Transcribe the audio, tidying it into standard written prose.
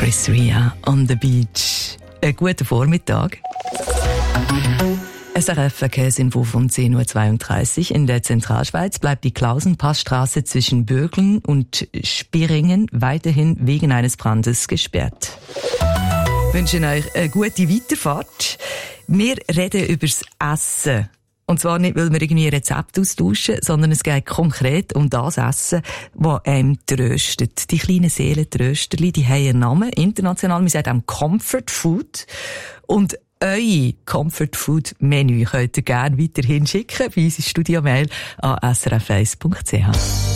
Chris Ria on the beach. Einen guten Vormittag. SRF Verkehrsinfo von 10.32 Uhr. In der Zentralschweiz bleibt die Klausenpassstraße zwischen Bürglen und Spieringen weiterhin wegen eines Brandes gesperrt. Wir wünschen euch eine gute Weiterfahrt. Wir reden über das Essen. Und zwar nicht, weil wir irgendwie Rezepte austauschen, sondern es geht konkret um das Essen, das einem tröstet. Die kleinen Seelentrösterli, die haben einen Namen. International, man sagt auch Comfort Food. Und euer Comfort Food Menü könnt ihr gerne weiterhin schicken bei uns ins Studio-Mail an srf1.ch.